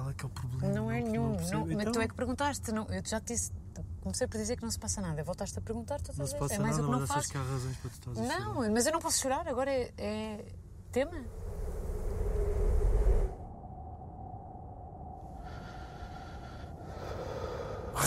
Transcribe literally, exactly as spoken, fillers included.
qual é que é o problema? Não é Não- nenhum. não percebo. Não, mas Então, tu é que perguntaste. Não, eu já te disse. Comecei por dizer que não se passa nada. Voltaste a perguntar, tu Não estás se a passa dizer. É mais nada, o que não mas achas faço. que há razões para tu estás a chorar? Não, mas eu não posso chorar. Agora é, é tema.